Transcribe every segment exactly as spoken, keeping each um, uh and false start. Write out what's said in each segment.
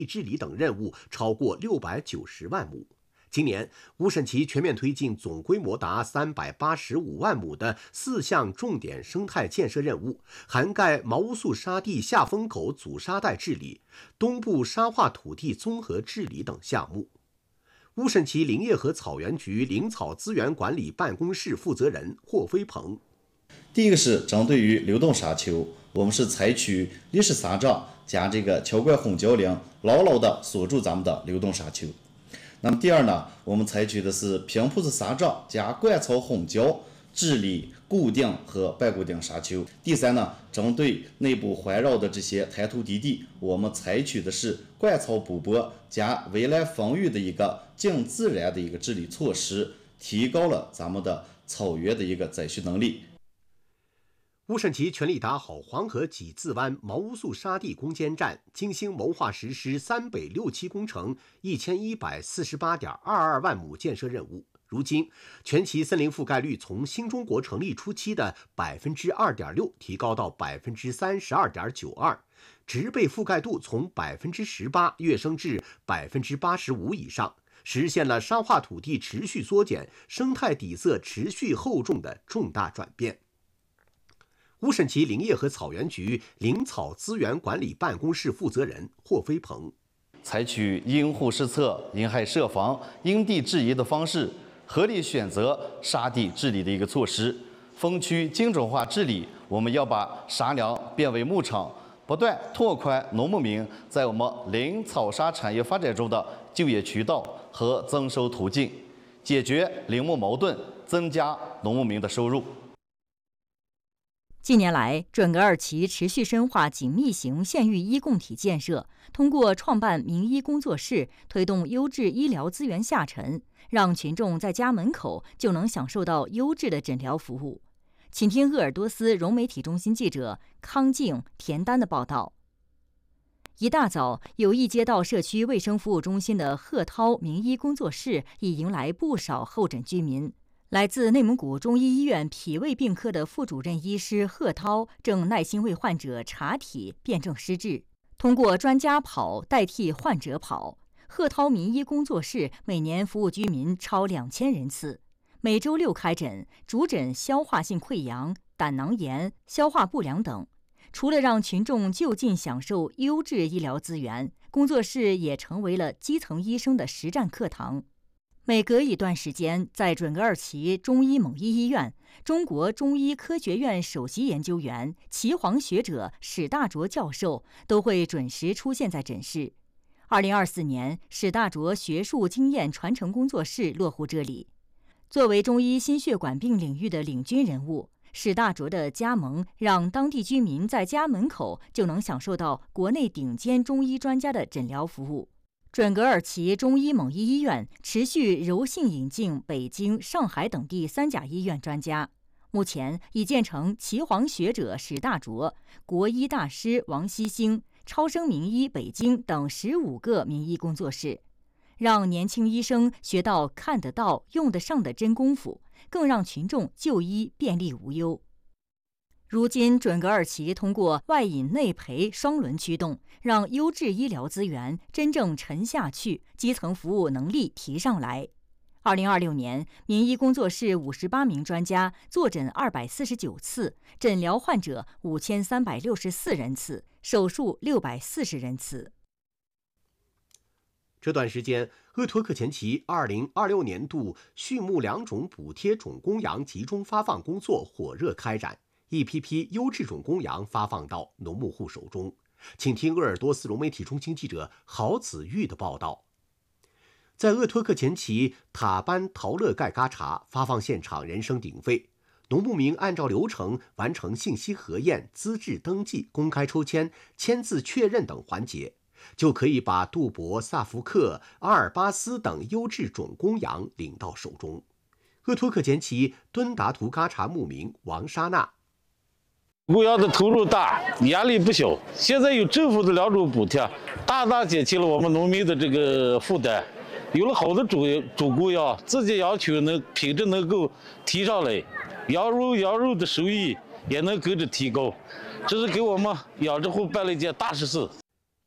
治理等任务超过六百九十万亩。今年，乌审旗全面推进总规模达三百八十五万亩的四项重点生态建设任务，涵盖毛乌素沙地下风口阻沙带治理、东部沙化土地综合治理等项目。乌审旗林业和草原局林草资源管理办公室负责人霍飞鹏： 第一个是针对于流动沙丘，我们是采取立式沙障加这个桥冠混交梁，牢牢地锁住咱们的流动沙丘。那么第二呢，我们采取的是平铺式沙障加灌草混交治理固定和半固定沙丘。第三呢，针对内部环绕的这些滩涂低地，我们采取的是灌草补驳加围栏防御的一个近自然的一个治理措施，提高了咱们的草原的一个载溴能力。 乌审旗全力打好黄河几字湾毛乌素沙地攻坚战，精心谋划实施三北六期工程一千一百四十八点二二万亩建设任务。如今，全旗森林覆盖率从新中国成立初期的百分之二点六提高到百分之三十二点九二，植被覆盖度从百分之十八跃升至百分之八十五以上，实现了沙化土地持续缩减、生态底色持续厚重的重大转变。乌审旗林业和草原局林草资源管理办公室负责人霍飞鹏： 采取因护施策、因害设防、因地制宜的方式，合理选择沙地治理的一个措施，风区精准化治理。我们要把沙梁变为牧场，不断拓宽农牧民在我们林草沙产业发展中的就业渠道和增收途径，解决林牧矛盾，增加农牧民的收入。 近年来，准噶尔旗持续深化紧密型县域医共体建设，通过创办名医工作室，推动优质医疗资源下沉，让群众在家门口就能享受到优质的诊疗服务。请听鄂尔多斯融媒体中心记者康静、田丹的报道。一大早，友谊街道社区卫生服务中心的贺涛名医工作室已迎来不少候诊居民。来自内蒙古中医医院脾胃病科的副主任医师贺涛正耐心为患者查体、辨证施治。通过专家跑代替患者跑，贺涛名医工作室每年服务居民超两千人次。每周六开诊，主诊消化性溃疡、胆囊炎、消化不良等。除了让群众就近享受优质医疗资源，工作室也成为了基层医生的实战课堂。每隔一段时间，在准噶尔旗中医蒙医医院，中国中医科学院首席研究员、岐黄学者史大卓教授都会准时出现在诊室。二零二四年，史大卓学术经验传承工作室落户这里。作为中医心血管病领域的领军人物，史大卓的加盟让当地居民在家门口就能享受到国内顶尖中医专家的诊疗服务。准噶尔旗中医蒙医医院持续柔性引进北京、上海等地三甲医院专家，目前已建成岐黄学者史大卓、国医大师王锡星、超声名医北京等十五个名医工作室，让年轻医生学到看得到、用得上的真功夫，更让群众就医便利无忧。如今，准噶尔旗通过外引内培双轮驱动，让优质医疗资源真正沉下去，基层服务能力提上来。二零二六年，名医工作室五十八名专家坐诊二百四十九次，诊疗患者五千三百六十四人次，手术六百四十人次。 这段时间，鄂托克前旗二零二六年度畜牧两种补贴种公羊集中发放工作火热开展。一批批优质种公羊发放到农牧户手中，请听鄂尔多斯融媒体中心记者郝子玉的报道。在鄂托克前旗塔班陶勒盖嘎查发放现场人声鼎沸，农牧民按照流程完成信息核验、资质登记、公开抽签、签字确认等环节，就可以把杜博、萨福克、阿尔巴斯等优质种公羊领到手中。鄂托克前旗敦达图嘎查牧民王沙娜： 牧羊的投入大，压力不小。现在有政府的两种补贴，大大减轻了我们农民的这个负担。有了好的种种公羊，自己羊群能品质能够提上来，羊肉羊肉的收益也能跟着提高。这是给我们养殖户办了一件大实事。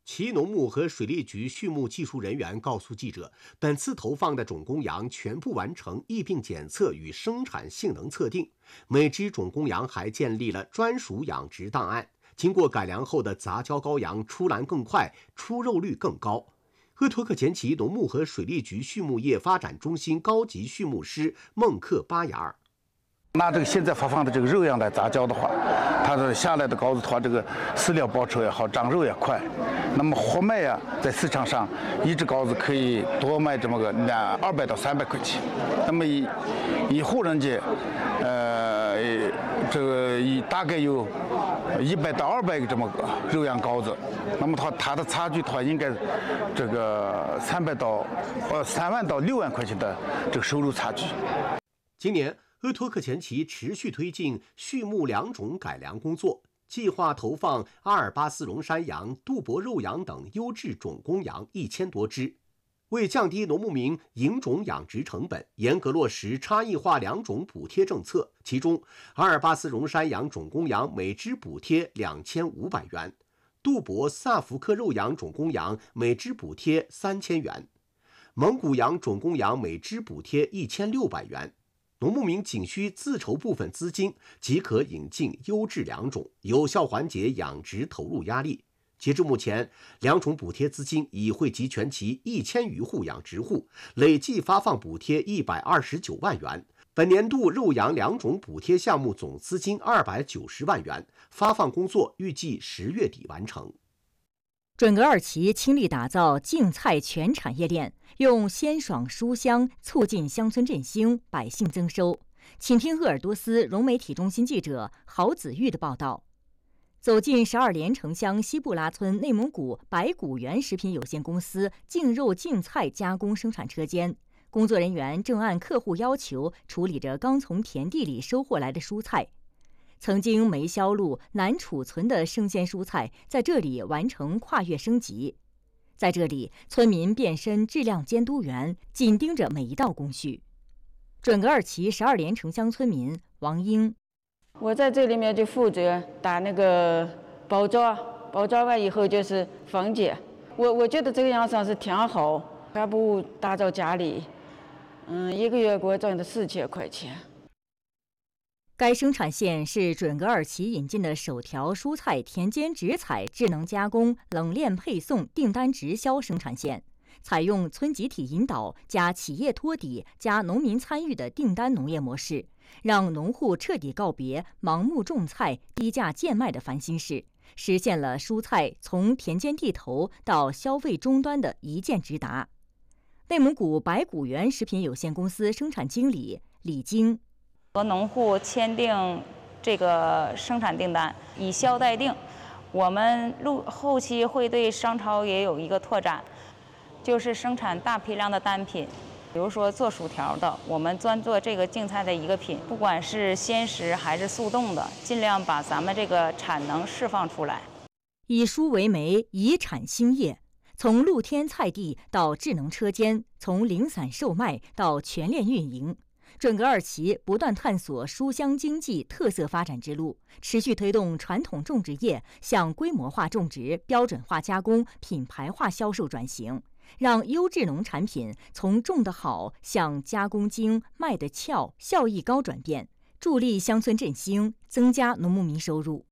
其农牧和水利局畜牧技术人员告诉记者，本次投放的种公羊全部完成疫病检测与生产性能测定，每只种公羊还建立了专属养殖档案。经过改良后的杂交羔羊出栏更快，出肉率更高。鄂托克前旗农牧和水利局畜牧业发展中心高级畜牧师孟克巴雅尔。 拿这个现在发放的这个肉羊来杂交的话，它的下来的羔子的话，这个饲料报酬也好，长肉也快。那么活卖呀，在市场上一只羔子可以多卖这么个两二百到三百块钱。那么一一户人家，呃，这个一大概有一百到二百个这么个肉羊羔子。那么它它的差距的话，应该这个三百到呃三万到六万块钱的这个收入差距。 今年，鄂托克前旗持续推进畜牧良种改良工作，计划投放阿尔巴斯绒山羊、杜博肉羊等优质种公羊一千多只。为降低农牧民引种养殖成本，严格落实差异化良种补贴政策。其中，阿尔巴斯绒山羊种公羊每只补贴两千五百元，杜博萨福克肉羊种公羊每只补贴三千元，蒙古羊种公羊每只补贴一千六百元。农牧民仅需自筹部分资金，即可引进优质良种，有效缓解养殖投入压力。截至目前，良种补贴资金已惠及全旗一千余户养殖户，累计发放补贴一百二十九万元。本年度肉羊良种补贴项目总资金二百九十万元，发放工作预计十月底完成。 准噶尔旗倾力打造净菜全产业链，用鲜爽书香促进乡村振兴、百姓增收。请听鄂尔多斯融媒体中心记者郝子玉的报道。走进十二连城乡西布拉村内蒙古白谷园食品有限公司净肉净菜加工生产车间，工作人员正按客户要求处理着刚从田地里收获来的蔬菜。曾经没销路、难储存的生鲜蔬菜，在这里完成跨越升级。在这里，村民变身质量监督员，紧盯着每一道工序。准噶尔旗十二连城乡村民王英， 我在这里面就负责打那个包装，包装完以后就是分解。我我觉得这个样子是挺好，还不如打造家里。嗯，一个月给我挣的四千块钱。 该生产线是准噶尔旗引进的首条蔬菜田间直采智能加工冷链配送订单直销生产线，采用村集体引导加企业托底加农民参与的订单农业模式，让农户彻底告别盲目种菜、低价贱卖的烦心事，实现了蔬菜从田间地头到消费终端的一键直达。内蒙古白谷园食品有限公司生产经理李晶， 和农户签订这个生产订单，以销代定。我们路后期会对商超也有一个拓展，就是生产大批量的单品，比如说做薯条的，我们专做这个净菜的一个品，不管是鲜食还是速冻的，尽量把咱们这个产能释放出来。 以蔬为媒，以产兴业。从露天菜地到智能车间，从零散售卖到全链运营。准噶尔旗不断探索书香经济特色发展之路，持续推动传统种植业向规模化种植、标准化加工、品牌化销售转型，让优质农产品从种得好向加工精、卖得俏、效益高转变，助力乡村振兴，增加农牧民收入。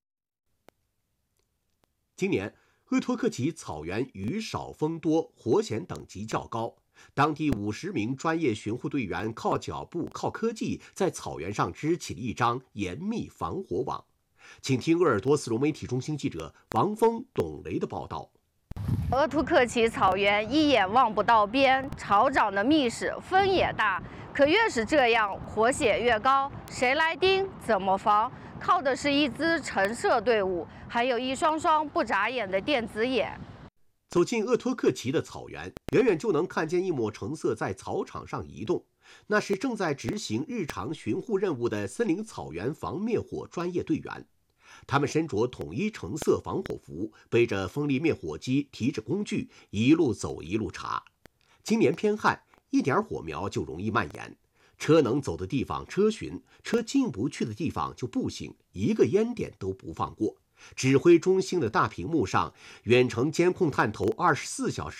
今年，鄂托克旗草原雨少风多，火险等级较高。当地五十名专业巡护队员靠脚步、靠科技，在草原上织起了一张严密防火网。请听鄂尔多斯融媒体中心记者王峰、董雷的报道。 鄂图克旗草原一眼望不到边，潮涨的密实，风也大。可越是这样，火险越高，谁来盯？怎么防？靠的是一支陈设队伍，还有一双双不眨眼的电子眼。 走进鄂托克旗的草原，远远就能看见一抹橙色在草场上移动，那是正在执行日常巡护任务的森林草原防灭火专业队员。他们身着统一橙色防火服，背着风力灭火机，提着工具，一路走一路查。今年偏旱，一点火苗就容易蔓延，车能走的地方车巡，车进不去的地方就不行，一个烟点都不放过。 指挥中心的大屏幕上，远程监控探头二十四小时